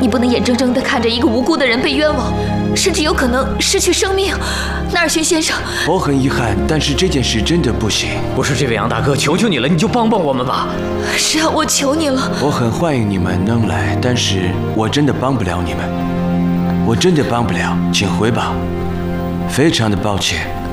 你不能眼睁睁地看着一个无辜的人被冤枉，甚至有可能失去生命。纳尔逊先生， 我很遗憾，但是这件事真的不行。 不是这位杨大哥，求求你了，你就帮帮我们吧。 是啊，我求你了。 我很欢迎你们能来，但是我真的帮不了你们，我真的帮不了，请回吧，非常的抱歉。